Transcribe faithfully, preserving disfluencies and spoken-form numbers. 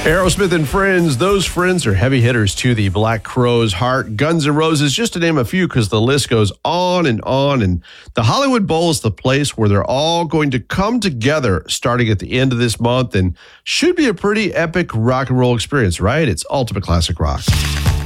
Aerosmith and Friends, those friends are heavy hitters to the Black Crowes' heart. Guns N' Roses, just to name a few, because the list goes on and on. And the Hollywood Bowl is the place where they're all going to come together starting at the end of this month and should be a pretty epic rock and roll experience, right? It's Ultimate Classic Rock.